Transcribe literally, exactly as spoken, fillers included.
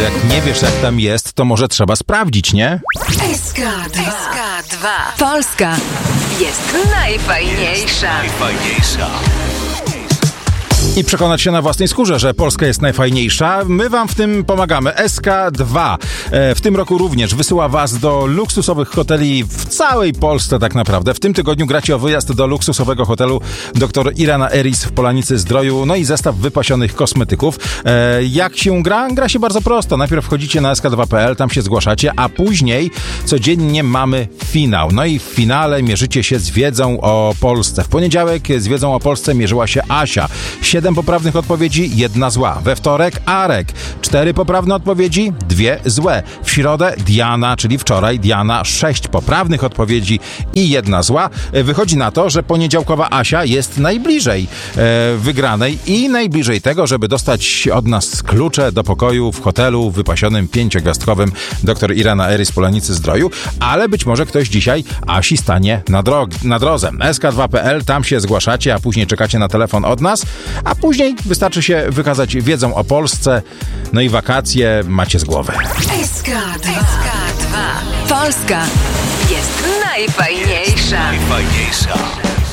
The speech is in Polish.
jak nie wiesz, jak tam jest, to może trzeba sprawdzić, nie? S K dwa. Polska jest najfajniejsza. Najfajniejsza. I przekonać się na własnej skórze, że Polska jest najfajniejsza. My wam w tym pomagamy. S K dwa w tym roku również wysyła was do luksusowych hoteli w całej Polsce tak naprawdę. W tym tygodniu gracie o wyjazd do luksusowego hotelu dr Irena Eris w Polanicy-Zdroju, no i zestaw wypasionych kosmetyków. E, jak się gra? Gra się bardzo prosto. Najpierw wchodzicie na S K dwa kropka P L, tam się zgłaszacie, a później codziennie mamy finał. No i w finale mierzycie się z wiedzą o Polsce. W poniedziałek z wiedzą o Polsce mierzyła się Asia. Siedem poprawnych odpowiedzi, jedna zła. We wtorek Arek. Cztery poprawne odpowiedzi, dwie złe. W środę Diana, czyli wczoraj Diana, sześć poprawnych odpowiedzi i jedna zła. Wychodzi na to, że poniedziałkowa Asia jest najbliżej e, wygranej i najbliżej tego, żeby dostać od nas klucze do pokoju w hotelu wypasionym pięciogwiazdkowym dr Irena Eris Polanicy-Zdroju, ale być może ktoś dzisiaj Asi stanie na, drog- na drodze. S K dwa kropka P L, tam się zgłaszacie, a później czekacie na telefon od nas, a później wystarczy się wykazać wiedzą o Polsce, no i wakacje macie z głowy. S K dwa. Polska jest najfajniejsza. Najfajniejsza.